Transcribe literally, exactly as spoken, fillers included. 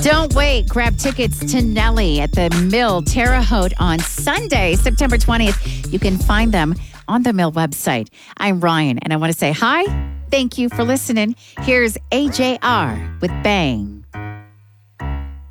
Don't wait. Grab tickets to Nelly at the Mill Terre Haute on Sunday, September twentieth. You can find them on the Mill website. I'm Ryan, and I want to say hi. Thank you for listening. Here's A J R with Bang.